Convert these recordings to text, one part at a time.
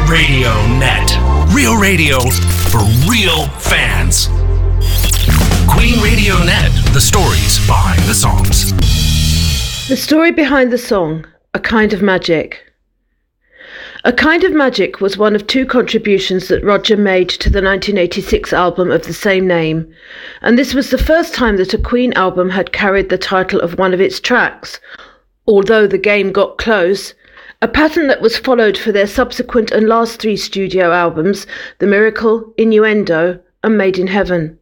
Radio Net. Real radio for real fans. Queen Radio Net. The stories behind the songs. The story behind the song, A Kind of Magic. A Kind of Magic was one of two contributions that Roger made to the 1986 album of the same name, and this was the first time that a Queen album had carried the title of one of its tracks, although the game got close, a pattern that was followed for their subsequent and last three studio albums, The Miracle, Innuendo, and Made in Heaven.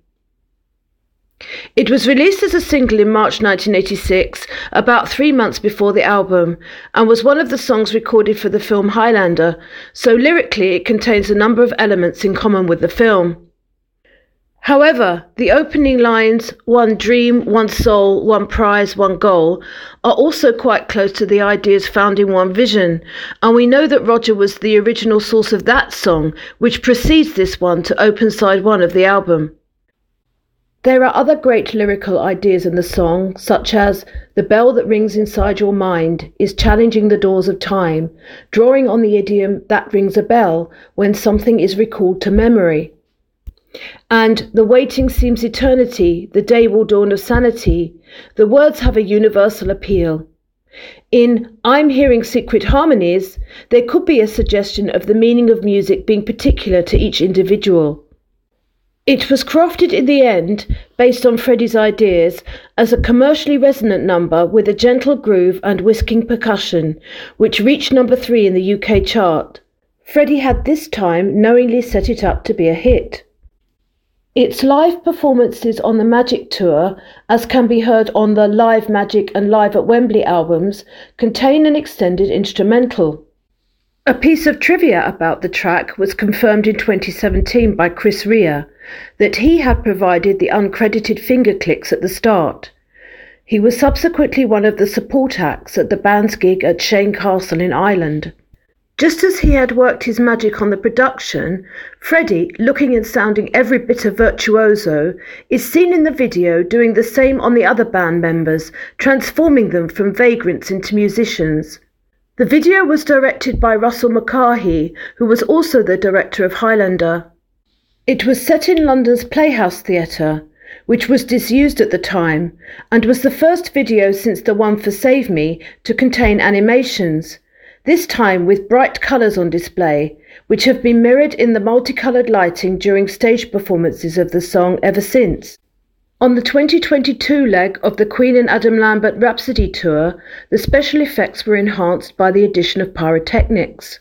It was released as a single in March 1986, about 3 months before the album, and was one of the songs recorded for the film Highlander, so lyrically it contains a number of elements in common with the film. However, the opening lines, one dream, one soul, one prize, one goal, are also quite close to the ideas found in One Vision, and we know that Roger was the original source of that song, which precedes this one to open side one of the album. There are other great lyrical ideas in the song, such as the bell that rings inside your mind is challenging the doors of time, drawing on the idiom that rings a bell when something is recalled to memory. And the waiting seems eternity, the day will dawn of sanity. The words have a universal appeal. In I'm hearing secret harmonies, there could be a suggestion of the meaning of music being particular to each individual. It was crafted in the end, based on Freddie's ideas, as a commercially resonant number with a gentle groove and whisking percussion, which reached number 3 in the UK chart. Freddie had this time knowingly set it up to be a hit. Its live performances on the Magic Tour, as can be heard on the Live Magic and Live at Wembley albums, contain an extended instrumental. A piece of trivia about the track was confirmed in 2017 by Chris Rea, that he had provided the uncredited finger clicks at the start. He was subsequently one of the support acts at the band's gig at Shane Castle in Ireland. Just as he had worked his magic on the production, Freddie, looking and sounding every bit a virtuoso, is seen in the video doing the same on the other band members, transforming them from vagrants into musicians. The video was directed by Russell McCarthy, who was also the director of Highlander. It was set in London's Playhouse Theatre, which was disused at the time, and was the first video since the one for Save Me to contain animations, this time with bright colours on display, which have been mirrored in the multicoloured lighting during stage performances of the song ever since. On the 2022 leg of the Queen and Adam Lambert Rhapsody Tour, the special effects were enhanced by the addition of pyrotechnics.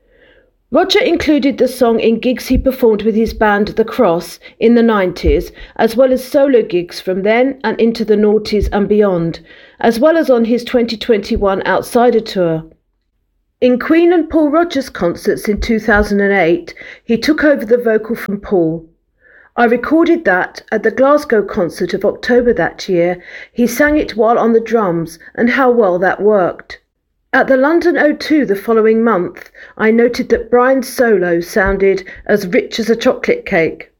Roger included the song in gigs he performed with his band The Cross in the 90s, as well as solo gigs from then and into the noughties and beyond, as well as on his 2021 Outsider Tour. In Queen and Paul Rodgers concerts in 2008, he took over the vocal from Paul. I recorded that at the Glasgow concert of October that year. He sang it while on the drums, and how well that worked. At the London O2 the following month, I noted that Brian's solo sounded as rich as a chocolate cake.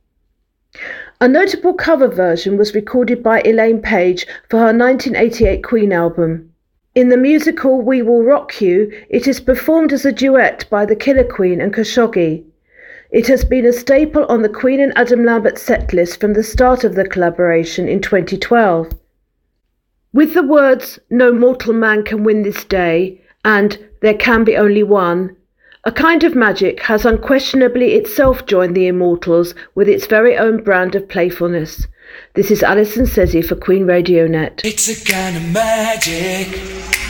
A notable cover version was recorded by Elaine Page for her 1988 Queen album. In the musical We Will Rock You, it is performed as a duet by the Killer Queen and Khashoggi. It has been a staple on the Queen and Adam Lambert setlist from the start of the collaboration in 2012. With the words, "No mortal man can win this day," and "There can be only one," A Kind of Magic has unquestionably itself joined the Immortals with its very own brand of playfulness. This is Alison Sezzi for Queen Radio Net. It's a kind of magic.